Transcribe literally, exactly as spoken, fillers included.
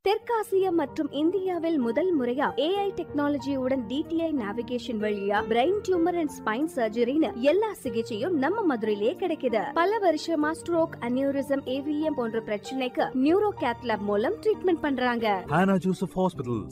தெற்காசியா மற்றும் இந்தியாவில் முதல் முறையா ஏஐ டெக்னாலஜியுடன் டிடிஐ நேவிகேஷன் வழியா பிரெயின் டியூமர் அண்ட் ஸ்பைன் சர்ஜரின்னு எல்லா சிகிச்சையும் நம்ம மதுரையிலே கிடைக்குது. பல வருஷமா ஸ்ட்ரோக், அனியூரிசம், ஏவிஎம் போன்ற பிரச்சனைக்கு நியூரோ கேத் லேப் மூலம் ட்ரீட்மெண்ட் பண்றாங்க. Hannah Joseph Hospital,